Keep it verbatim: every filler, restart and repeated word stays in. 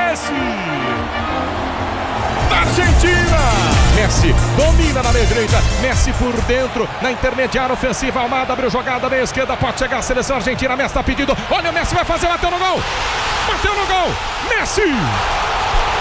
Messi! Da Argentina! Messi domina na meia direita, Messi por dentro, na intermediária ofensiva, Almada abriu jogada meia esquerda, pode chegar a seleção argentina, Messi tá pedindo, olha o Messi vai fazer, bateu no gol! Bateu no gol! Messi!